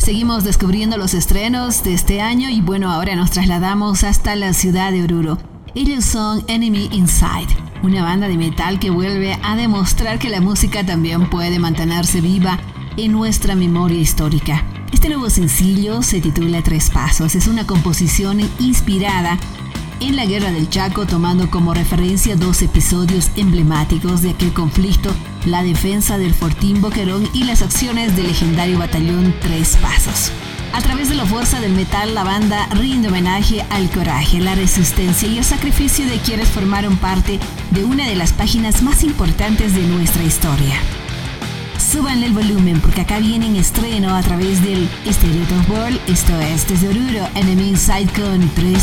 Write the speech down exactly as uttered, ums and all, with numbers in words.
Seguimos descubriendo los estrenos de este año y bueno, ahora nos trasladamos hasta la ciudad de Oruro. Ellos son Enemy Inside, una banda de metal que vuelve a demostrar que la música también puede mantenerse viva en nuestra memoria histórica. Este nuevo sencillo se titula Tres Pasos. Es una composición inspirada en la Guerra del Chaco, tomando como referencia dos episodios emblemáticos de aquel conflicto, la defensa del Fortín Boquerón y las acciones del legendario batallón Tres Pasos. A través de la fuerza del metal, la banda rinde homenaje al coraje, la resistencia y el sacrificio de quienes formaron parte de una de las páginas más importantes de nuestra historia. Súbanle el volumen porque acá viene en estreno a través del Stereo Top World. Esto es desde Oruro, Enemy Inside con Tres